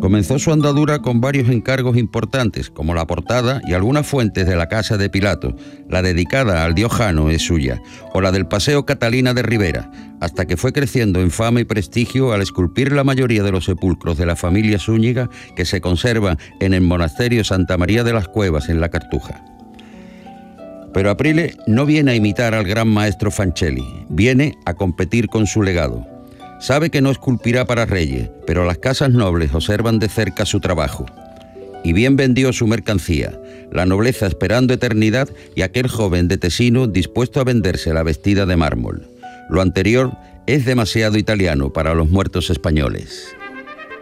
Comenzó su andadura con varios encargos importantes, como la portada y algunas fuentes de la casa de Pilato. La dedicada al Diojano es suya, o la del Paseo Catalina de Rivera, hasta que fue creciendo en fama y prestigio al esculpir la mayoría de los sepulcros de la familia Zúñiga que se conservan en el monasterio Santa María de las Cuevas, en la Cartuja. Pero Aprile no viene a imitar al gran maestro Fancelli, viene a competir con su legado. Sabe que no esculpirá para reyes, pero las casas nobles observan de cerca su trabajo. Y bien vendió su mercancía, la nobleza esperando eternidad y aquel joven de Tesino dispuesto a venderse la vestida de mármol. Lo anterior es demasiado italiano para los muertos españoles.